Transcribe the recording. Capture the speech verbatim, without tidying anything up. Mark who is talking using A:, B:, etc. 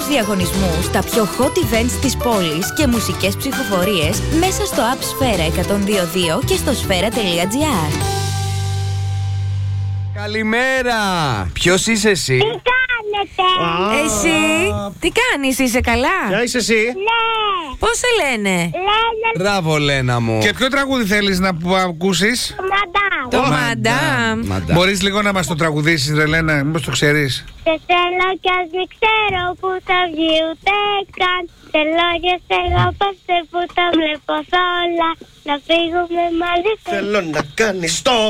A: διαγωνισμούς, τα πιο hot events της πόλης και μουσικές ψηφοφορίες μέσα στο app Σφαίρα εκατόν δύο δύο και στο σφαίρα τελεία τζι άρ.
B: Καλημέρα! Ποιος είσαι εσύ?
C: Τι κάνετε?
A: Εσύ, τι κάνεις, είσαι καλά?
D: Ποια είσαι εσύ?
C: Ναι.
A: Πώς σε λένε?
C: Λένε
B: Μπράβο, Λένα μου.
E: Και ποιο τραγούδι θέλεις να που- ακούσεις?
C: μαντάμ.
A: Το
B: Μαντάμ,
A: Μαντάμ.
B: Μαντάμ.
E: Μπορείς λίγο να μας το τραγουδήσεις, ρε Λένα, μήπως το ξέρεις?
C: Σε θέλω κι ας μην ξέρω που θα βγει ούτε καν. Θέλω και σε αγαπάστε που τα βλέπω σ' όλα. Να φύγουμε μαζί.
D: Θέλω να κάνεις το